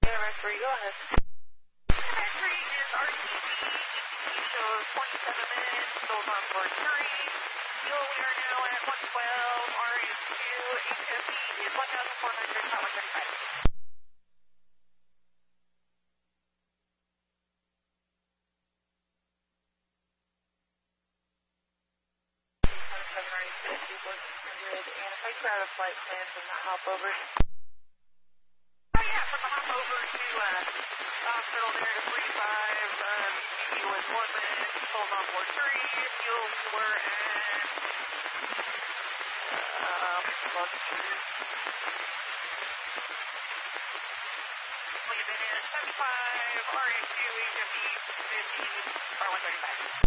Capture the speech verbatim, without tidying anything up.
three, go ahead. Air three is R T B, shows twenty-seven minutes, goes on board three. Fuel, we are now at one twelve, R S two, H F E is one thousand four hundred, hot one thirty-five. And if I grab a flight plan from the hop over. Oh yeah, from the hop over to uh, hospital there to three five, uh, B T V was one minute, hold on board three, fuels were at, um, one minute seventy-five, R A two, H F E fifty, R one thirty-five.